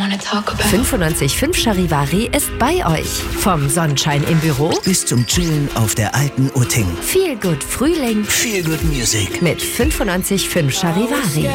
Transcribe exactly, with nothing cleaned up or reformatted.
fünfundneunzig Komma fünf Charivari ist bei euch. Vom Sonnenschein im Büro bis zum Chillen auf der alten Utting. Feel Good Frühling. Feel Good Music. Mit fünfundneunzig Komma fünf Charivari.